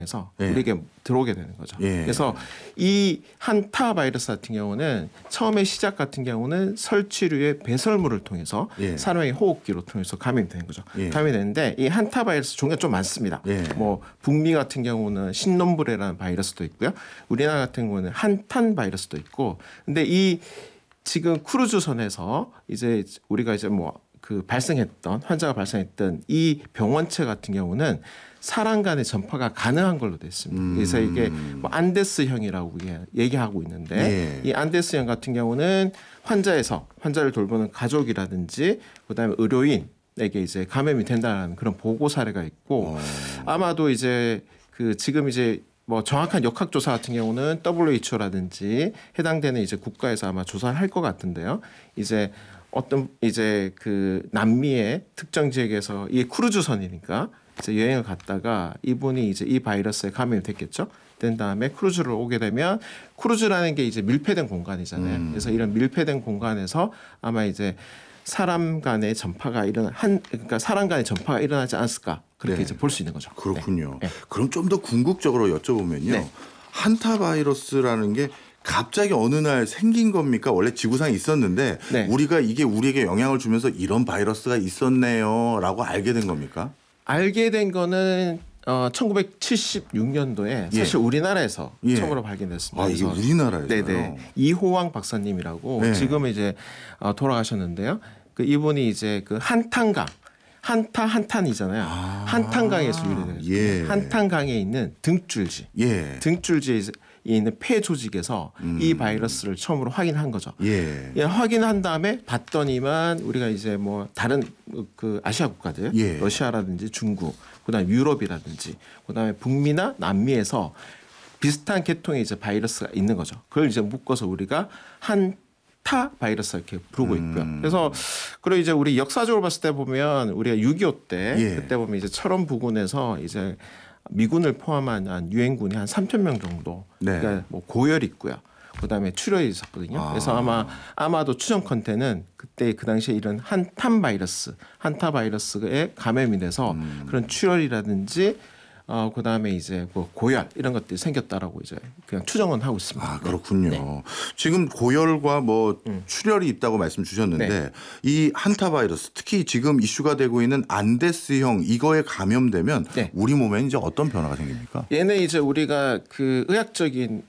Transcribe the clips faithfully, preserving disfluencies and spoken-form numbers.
해서 예. 우리에게 들어오게 되는 거죠. 예. 그래서 이 한타 바이러스 같은 경우는 처음에 시작 같은 경우는 설치류의 배설물을 통해서 예. 사람의 호흡기로 통해서 감염이 되는 거죠. 예. 감염이 되는데 이 한타 바이러스 종류가 좀 많습니다. 예. 뭐 북미 같은 경우는 신놈브레라는 바이러스도 있고요. 우리나라 같은 경우는 한탄 바이러스도 있고. 근데 이 지금 크루즈선에서 이제 우리가 이제 뭐 그 발생했던 환자가 발생했던 이 병원체 같은 경우는 사람 간의 전파가 가능한 걸로 됐습니다. 음. 그래서 이게 뭐 안데스형이라고 얘기하고 있는데 예. 이 안데스형 같은 경우는 환자에서 환자를 돌보는 가족이라든지 그다음에 의료인에게 이제 감염이 된다는 그런 보고 사례가 있고 어. 아마도 이제 그 지금 이제 뭐 정확한 역학조사 같은 경우는 더블유에이치오라든지 해당되는 이제 국가에서 아마 조사를 할 것 같은데요. 이제 어떤 이제 그 남미의 특정 지역에서 이 크루즈선이니까 이제 여행을 갔다가 이분이 이제 이 바이러스에 감염이 됐겠죠. 된 다음에 크루즈를 오게 되면 크루즈라는 게 이제 밀폐된 공간이잖아요. 음. 그래서 이런 밀폐된 공간에서 아마 이제 사람 간의 전파가 일어나 한 그러니까 사람 간의 전파가 일어나지 않았을까 그렇게 네. 이제 볼 수 있는 거죠. 그렇군요. 네. 그럼 좀 더 궁극적으로 여쭤보면요. 네. 한타 바이러스라는 게 갑자기 어느 날 생긴 겁니까? 원래 지구상에 있었는데 네. 우리가 이게 우리에게 영향을 주면서 이런 바이러스가 있었네요라고 알게 된 겁니까? 알게 된 거는 어, 천구백칠십육 년도에 사실 예. 우리나라에서 예. 처음으로 발견됐습니다. 아, 이게 그래서 우리나라에서요? 네네. 이호왕 박사님이라고 네. 지금 이제 어, 돌아가셨는데요. 그 이분이 이제 그 한탄강 한타 한탄이잖아요. 아. 한탄강에서 유래된 거죠. 예. 한탄강에 있는 등줄지, 예. 등줄지에 있는 폐 조직에서 음. 이 바이러스를 처음으로 확인한 거죠. 예. 예, 확인한 다음에 봤더니만 우리가 이제 뭐 다른 그 아시아 국가들, 예. 러시아라든지 중국, 그다음에 유럽이라든지, 그다음에 북미나 남미에서 비슷한 계통의 이제 바이러스가 있는 거죠. 그걸 이제 묶어서 우리가 한타 바이러스 이렇게 부르고 있고요. 음. 그래서 그리고 이제 우리 역사적으로 봤을 때 보면 우리가 육이오 때 예. 그때 보면 이제 철원 부근에서 이제 미군을 포함한 한 유엔군이 한 삼천 명 정도, 네. 그러니까 뭐 고열이 있고요. 그다음에 출혈이 있었거든요. 아. 그래서 아마 아마도 추정 컨테는 그때 그 당시에 이런 한탄 바이러스, 한타 바이러스에 감염이 돼서 음. 그런 출혈이라든지 어 그다음에 이제 뭐 고열 이런 것들이 생겼다라고 이제 그냥 추정은 하고 있습니다. 아, 그렇군요. 네. 지금 고열과 뭐 음. 출혈이 있다고 말씀 주셨는데 네. 이 한타 바이러스 특히 지금 이슈가 되고 있는 안데스형 이거에 감염되면 네. 우리 몸에 이제 어떤 변화가 생깁니까? 얘는 이제 우리가 그 의학적인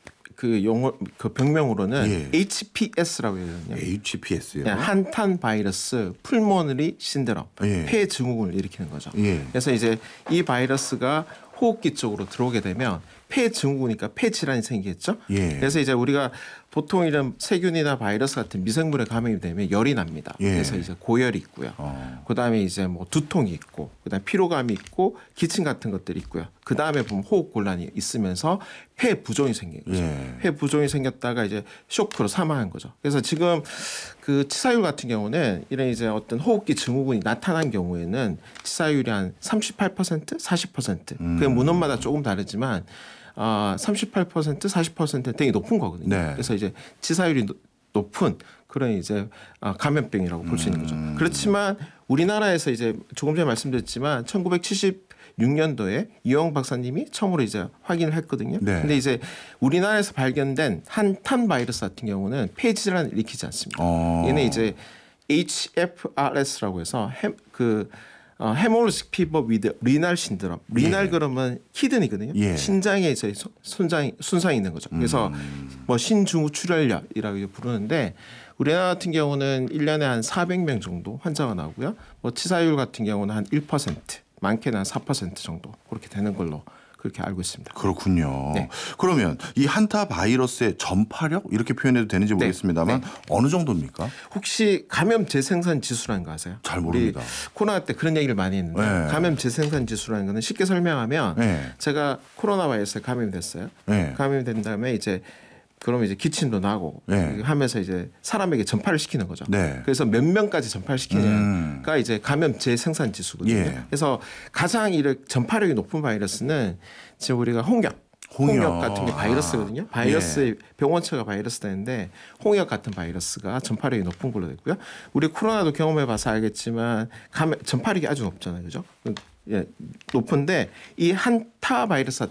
그 용어 그 병명으로는 예. 에이치피에스라고 해요. 에이치피에스요. 한탄 바이러스 풀모너리 신드롬, 예. 폐 증후군을 일으키는 거죠. 예. 그래서 이제 이 바이러스가 호흡기 쪽으로 들어오게 되면 폐 증후군이니까 폐 질환이 생기겠죠. 예. 그래서 이제 우리가 보통 이런 세균이나 바이러스 같은 미생물에 감염이 되면 열이 납니다. 예. 그래서 이제 고열이 있고요. 어. 그다음에 이제 뭐 두통이 있고, 그다음에 피로감이 있고, 기침 같은 것들이 있고요. 그다음에 보면 호흡 곤란이 있으면서 폐 부종이 생긴 거죠. 예. 폐 부종이 생겼다가 이제 쇼크로 사망한 거죠. 그래서 지금 그 치사율 같은 경우는 이런 이제 어떤 호흡기 증후군이 나타난 경우에는 치사율이 한 삼십팔 퍼센트, 사십 퍼센트. 음. 그게 문헌마다 조금 다르지만 아, 삼십팔 퍼센트, 사십 퍼센트 되게 높은 거거든요. 네. 그래서 이제 치사율이 노- 높은 그런 이제 아, 감염병이라고 볼 수 있는 거죠. 음. 그렇지만 우리나라에서 이제 조금 전에 말씀드렸지만 천구백칠십육 년도에 이영 박사님이 처음으로 이제 확인을 했거든요. 네. 근데 이제 우리나라에서 발견된 한탄 바이러스 같은 경우는 폐 질환을 일으키지 않습니다. 어. 얘는 이제 에이치에프알에스라고 해서 햄, 그 어, 헤모로직 피버 위드 리날 신드롬. 리날 예. 그러면 키드니거든요. 예. 신장에 이제 손- 손상이 순상이 있는 거죠. 그래서 음. 뭐 신중후 출혈약이라고 부르는데 우리나라 같은 경우는 일 년에 한 사백 명 정도 환자가 나오고요. 뭐 치사율 같은 경우는 한 일 퍼센트, 많게는 한 사 퍼센트 정도 그렇게 되는 걸로 그렇게 알고 있습니다. 그렇군요. 네. 그러면 이 한타 바이러스의 전파력 이렇게 표현해도 되는지 모르겠습니다만 네. 어느 정도입니까? 혹시 감염 재생산 지수라는 거 아세요? 잘 모릅니다. 우리 코로나 때 그런 얘기를 많이 했는데 네. 감염 재생산 지수라는 거는 쉽게 설명하면 네. 제가 코로나 바이러스에 감염됐어요. 네. 감염된 다음에 이제 그러면 이제 기침도 나고 네. 하면서 이제 사람에게 전파를 시키는 거죠. 네. 그래서 몇 명까지 전파를 시키냐가 음. 이제 감염 재생산 지수거든요. 예. 그래서 가장 이 전파력이 높은 바이러스는 지금 우리가 홍역, 홍역. 홍역 같은 게 바이러스거든요. 아. 바이러스의 예. 병원체가 바이러스 되는데 홍역 같은 바이러스가 전파력이 높은 걸로 됐고요. 우리 코로나도 경험해봐서 알겠지만 감염, 전파력이 아주 높잖아요, 그죠? 예, 높은데 이 한타 바이러스